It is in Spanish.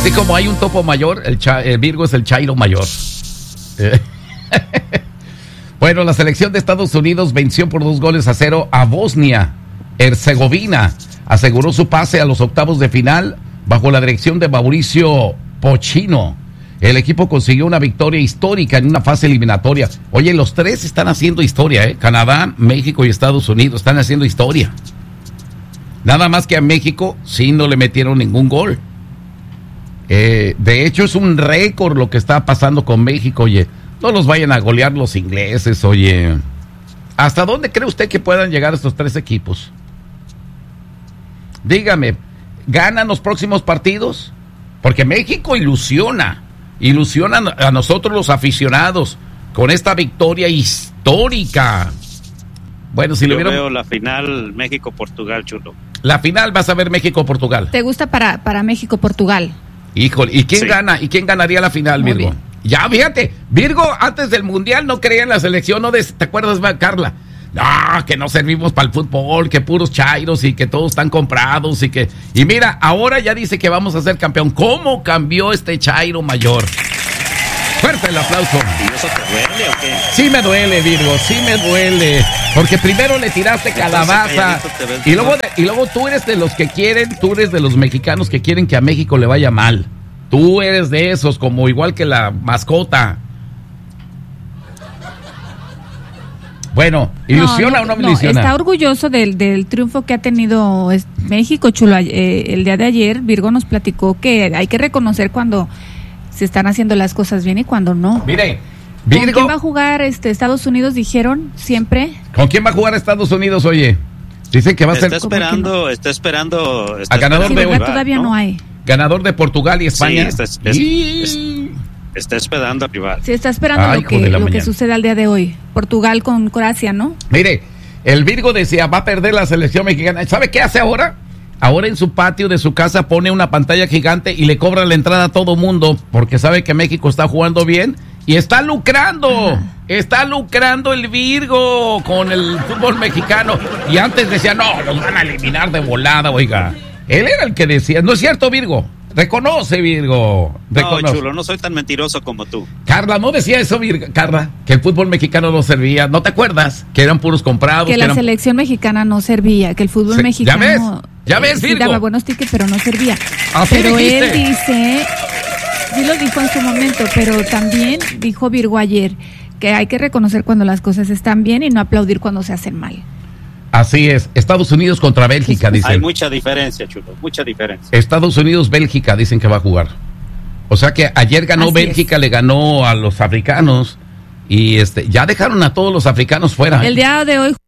Así como hay un topo mayor, el Virgo es el chairo mayor. Bueno, la selección de Estados Unidos venció por 2-0 a Bosnia-Herzegovina. Aseguró su pase a los octavos de final bajo la dirección de Mauricio Pochettino. El equipo consiguió una victoria histórica en una fase eliminatoria. Oye, los tres están haciendo historia, ¿eh? Canadá, México y Estados Unidos están haciendo historia. Nada más que a México sí no le metieron ningún gol. De hecho, es un récord lo que está pasando con México, oye. No los vayan a golear los ingleses, oye. ¿Hasta dónde cree usted que puedan llegar estos tres equipos? Dígame, ¿ganan los próximos partidos? Porque México ilusiona a nosotros los aficionados con esta victoria histórica. Bueno, si yo lo vieron... veo la final México-Portugal, Chulo. La final vas a ver México-Portugal. ¿Te gusta para México-Portugal? Híjole, ¿y quién gana? ¿Y quién ganaría la final, Muy Virgo? bien. Ya, fíjate, Virgo antes del Mundial no creía en la selección, ¿te acuerdas, Carla? No, que no servimos para el fútbol, que puros chairos y que todos están comprados y mira, ahora ya dice que vamos a ser campeón. ¿Cómo cambió este chairo mayor? Fuerte el aplauso. ¿Y eso te duele o qué? Sí me duele, Virgo, sí me duele. Porque primero le tiraste calabaza y luego tú eres de los que quieren, tú eres de los mexicanos que quieren que a México le vaya mal. Tú eres de esos, como igual que la mascota. Bueno, ¿ilusiona o no me ilusiona? Está orgulloso del triunfo que ha tenido México, Chulo. El día de ayer, Virgo nos platicó que hay que reconocer cuando se están haciendo las cosas bien y cuando no. Mire, Virgo... ¿Con quién va a jugar Estados Unidos, dijeron, siempre? ¿Con quién va a jugar Estados Unidos, oye? Dicen que va a ser... Está esperando... A ganador sí, de hoy. Todavía no hay. Ganador de Portugal y España. Sí, está esperando a rival. Sí, está esperando lo que sucede al día de hoy. Portugal con Croacia, ¿no? Mire, el Virgo decía, va a perder la selección mexicana. ¿Sabe qué hace ahora? Ahora en su patio de su casa pone una pantalla gigante y le cobra la entrada a todo mundo porque sabe que México está jugando bien y está lucrando. Ajá. Está lucrando el Virgo con el fútbol mexicano. Y antes decía, no, los van a eliminar de volada, oiga. Él era el que decía, ¿no es cierto, Virgo? Reconoce, Virgo. Reconoce. No, Chulo, no soy tan mentiroso como tú. Carla, ¿no decía eso, Virgo? Carla, que el fútbol mexicano no servía. ¿No te acuerdas? Que eran puros comprados. Que la selección mexicana no servía, que el fútbol mexicano... ¿Ya ves, Virgo? Sí daba buenos tickets, pero no servía. Así pero dijiste. Él dice, sí lo dijo en su momento, pero también dijo Virgo ayer que hay que reconocer cuando las cosas están bien y no aplaudir cuando se hacen mal. Así es, Estados Unidos contra Bélgica, dicen. Hay mucha diferencia, Chulo, mucha diferencia. Estados Unidos, Bélgica, dicen que va a jugar. O sea que ayer ganó Así Bélgica, le ganó a los africanos y ya dejaron a todos los africanos fuera. El día de hoy